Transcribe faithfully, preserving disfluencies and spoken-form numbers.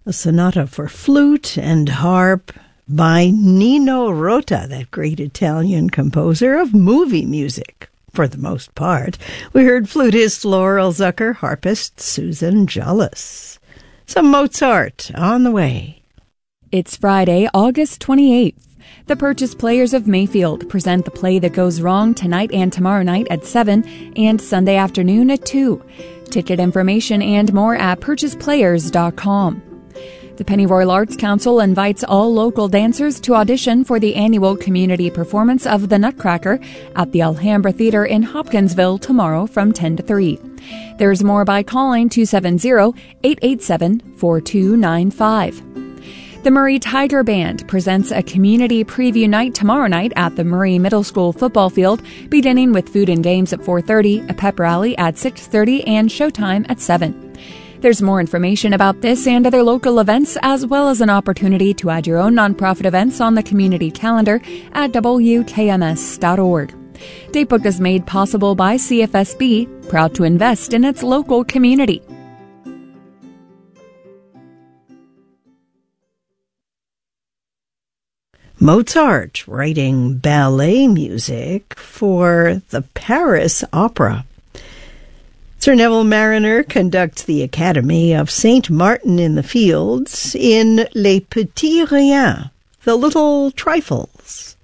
a sonata for flute and harp by Nino Rota, that great Italian composer of movie music, for the most part. We heard flutist Laurel Zucker, harpist Susan Jollis. Some Mozart on the way. It's Friday, August twenty-eighth. The Purchase Players of Mayfield present The Play That Goes Wrong tonight and tomorrow night at seven and Sunday afternoon at two. Ticket information and more at purchase players dot com. The Pennyroyal Arts Council invites all local dancers to audition for the annual community performance of The Nutcracker at the Alhambra Theatre in Hopkinsville tomorrow from ten to three. There's more by calling two seven zero, eight eight seven, four two nine five. The Murray Tiger Band presents a community preview night tomorrow night at the Murray Middle School football field, beginning with food and games at four thirty, a pep rally at six thirty, and showtime at seven. There's more information about this and other local events, as well as an opportunity to add your own nonprofit events on the community calendar at W K M S dot org. Datebook is made possible by C F S B, proud to invest in its local community. Mozart writing ballet music for the Paris Opera. Sir Neville Marriner conducts the Academy of Saint Martin in the Fields in Les Petits Riens, the Little Trifles.